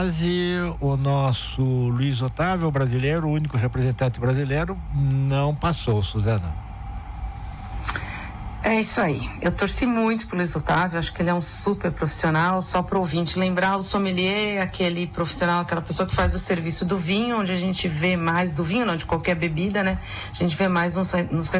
O nosso Luiz Otávio, o brasileiro, o único representante brasileiro, não passou, Suzana. É isso aí. Eu torci muito pro Luiz Otávio, acho que ele é um super profissional. Só para o ouvinte lembrar, o sommelier é aquele profissional, aquela pessoa que faz o serviço do vinho, onde a gente vê mais, do vinho não, de qualquer bebida, né? A gente vê mais nos